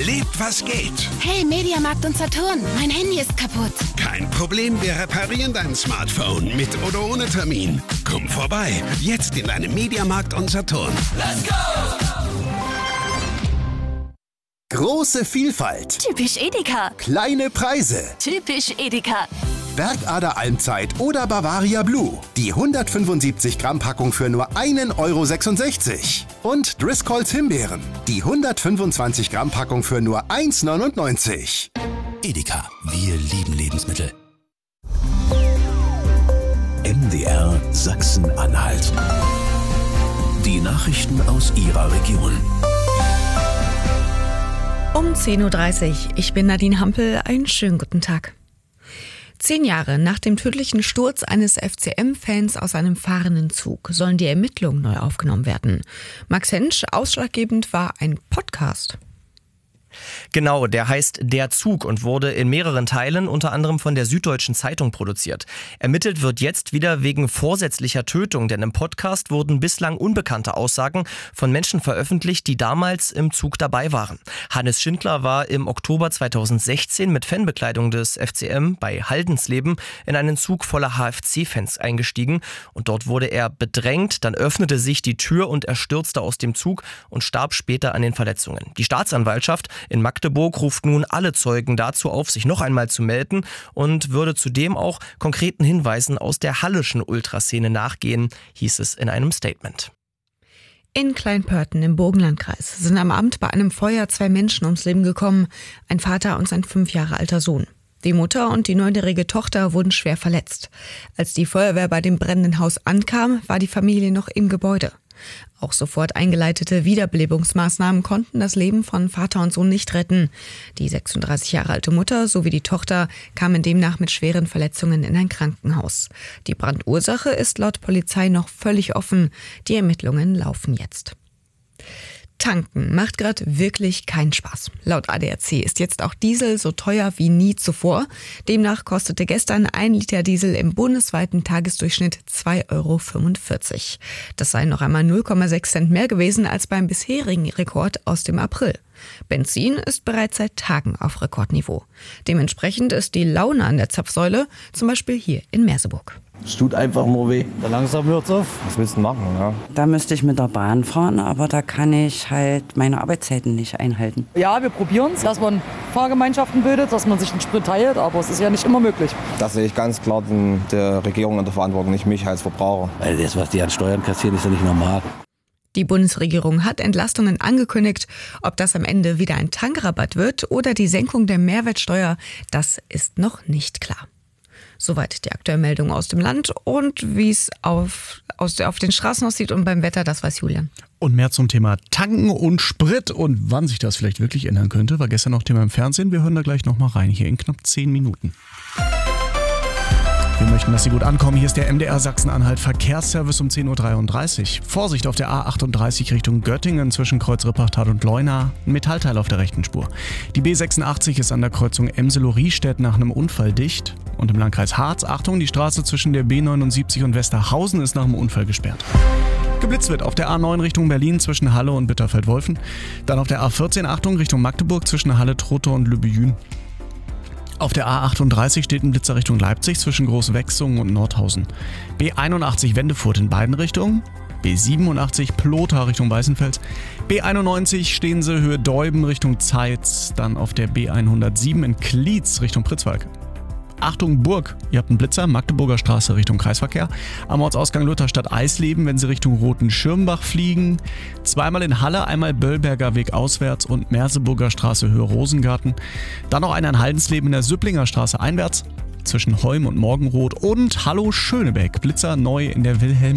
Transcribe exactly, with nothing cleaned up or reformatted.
Erlebt, was geht. Hey, Mediamarkt und Saturn, mein Handy ist kaputt. Kein Problem, wir reparieren dein Smartphone mit oder ohne Termin. Komm vorbei, jetzt in deinem Mediamarkt und Saturn. Let's go! Große Vielfalt. Typisch Edeka. Kleine Preise. Typisch Edeka. Bergader Almzeit oder Bavaria Blue. Die hundertfünfundsiebzig Gramm Packung für nur einen Euro sechsundsechzig. Und Driscolls Himbeeren. Die hundertfünfundzwanzig Gramm Packung für nur eins neunundneunzig. Edeka, wir lieben Lebensmittel. M D R Sachsen-Anhalt. Die Nachrichten aus Ihrer Region. Um zehn Uhr dreißig, ich bin Nadine Hampel, einen schönen guten Tag. Zehn Jahre nach dem tödlichen Sturz eines F C M-Fans aus einem fahrenden Zug sollen die Ermittlungen neu aufgenommen werden. Max Hensch, ausschlaggebend war ein Podcast. Genau, der heißt Der Zug und wurde in mehreren Teilen unter anderem von der Süddeutschen Zeitung produziert. Ermittelt wird jetzt wieder wegen vorsätzlicher Tötung, denn im Podcast wurden bislang unbekannte Aussagen von Menschen veröffentlicht, die damals im Zug dabei waren. Hannes Schindler war im Oktober zweitausendsechzehn mit Fanbekleidung des F C M bei Haldensleben in einen Zug voller H F C-Fans eingestiegen und dort wurde er bedrängt, dann öffnete sich die Tür und er stürzte aus dem Zug und starb später an den Verletzungen. Die Staatsanwaltschaft in Magdeburg ruft nun alle Zeugen dazu auf, sich noch einmal zu melden und würde zudem auch konkreten Hinweisen aus der halleschen Ultraszene nachgehen, hieß es in einem Statement. In Kleinpörten im Burgenlandkreis sind am Abend bei einem Feuer zwei Menschen ums Leben gekommen, ein Vater und sein fünf Jahre alter Sohn. Die Mutter und die neunjährige Tochter wurden schwer verletzt. Als die Feuerwehr bei dem brennenden Haus ankam, war die Familie noch im Gebäude. Auch sofort eingeleitete Wiederbelebungsmaßnahmen konnten das Leben von Vater und Sohn nicht retten. Die sechsunddreißig Jahre alte Mutter sowie die Tochter kamen demnach mit schweren Verletzungen in ein Krankenhaus. Die Brandursache ist laut Polizei noch völlig offen. Die Ermittlungen laufen jetzt. Tanken macht gerade wirklich keinen Spaß. Laut A D A C ist jetzt auch Diesel so teuer wie nie zuvor. Demnach kostete gestern ein Liter Diesel im bundesweiten Tagesdurchschnitt zwei Euro fünfundvierzig. Das sei noch einmal null Komma sechs Cent mehr gewesen als beim bisherigen Rekord aus dem April. Benzin ist bereits seit Tagen auf Rekordniveau. Dementsprechend ist die Laune an der Zapfsäule, zum Beispiel hier in Merseburg. Es tut einfach nur weh. Langsam hört's auf. Was willst du machen? Ja? Da müsste ich mit der Bahn fahren, aber da kann ich halt meine Arbeitszeiten nicht einhalten. Ja, wir probieren es, dass man Fahrgemeinschaften bildet, dass man sich einen Sprit teilt, aber es ist ja nicht immer möglich. Das sehe ich ganz klar in der Regierung in der Verantwortung, nicht mich als Verbraucher. Weil das, was die an Steuern kassieren, ist ja nicht normal. Die Bundesregierung hat Entlastungen angekündigt. Ob das am Ende wieder ein Tankrabatt wird oder die Senkung der Mehrwertsteuer, das ist noch nicht klar. Soweit die aktuelle Meldung aus dem Land und wie es auf, aus, auf den Straßen aussieht und beim Wetter, das weiß Julian. Und mehr zum Thema Tanken und Sprit und wann sich das vielleicht wirklich ändern könnte, war gestern noch Thema im Fernsehen. Wir hören da gleich nochmal rein, hier in knapp zehn Minuten. Wir möchten, dass Sie gut ankommen. Hier ist der M D R Sachsen-Anhalt Verkehrsservice um zehn Uhr dreiunddreißig. Vorsicht auf der A achtunddreißig Richtung Göttingen zwischen Kreuz Rippertal und Leuna. Ein Metallteil auf der rechten Spur. Die B sechsundachtzig ist an der Kreuzung Emselow-Riestedt nach einem Unfall dicht. Und im Landkreis Harz, Achtung, die Straße zwischen der B neunundsiebzig und Westerhausen ist nach einem Unfall gesperrt. Geblitzt wird auf der A neun Richtung Berlin zwischen Halle und Bitterfeld-Wolfen. Dann auf der A vierzehn, Achtung, Richtung Magdeburg zwischen Halle, Trottow und Lübejün. Auf der A achtunddreißig steht ein Blitzer Richtung Leipzig zwischen Großwechsungen und Nordhausen. B einundachtzig Wendefurt in beiden Richtungen. B siebenundachtzig Plotha Richtung Weißenfels. B einundneunzig Stehense Höhe Deuben Richtung Zeitz. Dann auf der B hundertsieben in Klietz Richtung Pritzwalk. Achtung Burg, ihr habt einen Blitzer, Magdeburger Straße Richtung Kreisverkehr. Am Ortsausgang Lutherstadt Eisleben, wenn Sie Richtung Roten Schirmbach fliegen. Zweimal in Halle, einmal Böllberger Weg auswärts und Merseburger Straße Höhe Rosengarten. Dann noch einer in Haldensleben in der Süpplinger Straße einwärts zwischen Heum und Morgenroth. Und Hallo Schönebeck, Blitzer neu in der Wilhelm